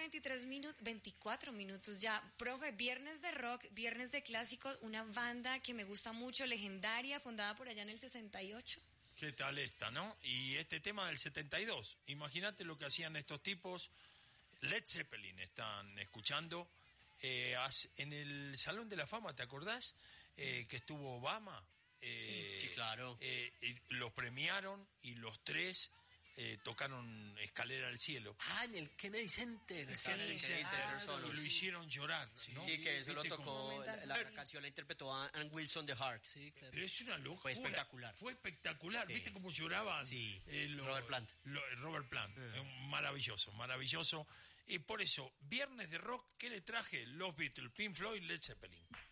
24 minutos ya. Profe, viernes de rock, viernes de clásicos, una banda que me gusta mucho, legendaria, fundada por allá en el 68. ¿Qué tal esta, no? Y este tema del 72, imagínate lo que hacían estos tipos. Led Zeppelin están escuchando en el Salón de la Fama, ¿te acordás? Que estuvo Obama. Sí, claro. Los premiaron y los tres tocaron Escalera al Cielo. En el Kennedy Center. Kennedy Center solos. Lo hicieron llorar, ¿no? Sí, que eso lo tocó, la canción la interpretó Ann Wilson de Heart. Sí, claro. Pero es una locura. Fue espectacular. Fue espectacular. Sí. ¿Viste cómo lloraban? Sí, Robert Plant. Robert Plant. Maravilloso, maravilloso. Y por eso, viernes de rock, ¿qué le traje? Los Beatles, Pink Floyd, Led Zeppelin.